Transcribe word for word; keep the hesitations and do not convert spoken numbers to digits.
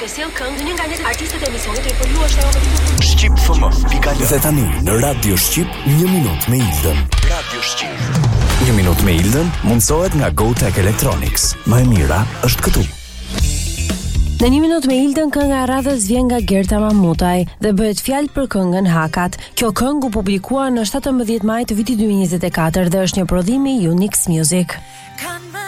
sjell këngë një nga një artistët e emisionit e për ju është ajo më Shqip F M pika l. Dhe tani në Radio Shqip një minutë me Ildën. Radio Shqip. Një minutë me Ildën mundsohet nga GoTech Electronics. Më e mira është këtu. Në një minutë me Ildën, kënga e radhës vjen nga Gerta Mamutaj dhe bëhet fjalë për këngën Hakat. Kjo këngë u publikua në shtatëmbëdhjetë maj të vitit dy mijë e njëzet e katër dhe është një prodhim i Unix Music.